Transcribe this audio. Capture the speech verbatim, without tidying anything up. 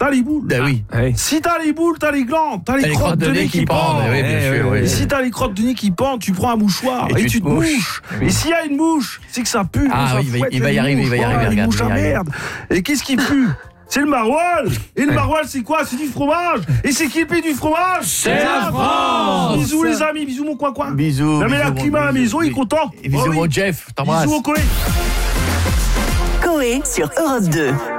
t'as les boules. Ben oui. Oui. Si t'as les boules, t'as les glandes, t'as les, Les crottes de nez qui pendent. Oui, bien Eh, sûr. oui, oui. Et si t'as les crottes de nez qui pendent, tu prends un mouchoir Et et, tu tu te te mouches. mouches. Oui. Et s'il y a une mouche, c'est que ça pue. Ah ça oui, il va- fouette il va les y arriver, mouches, il va y voilà, arriver, les regarde, mouches il va à y arriver. merde. Et qu'est-ce qui pue? C'est le maroilles. Et le maroilles, c'est quoi? C'est du fromage. Et c'est qui le pays du fromage? C'est la France. Bisous les amis, bisous mon coin-coin. Bisous. Non mais la bisous, climat à la bisous, maison, il est content. Et bisous Oh oui. mon Jeff, t'embrasse. Bisous au collègue. Coé sur Europe deux.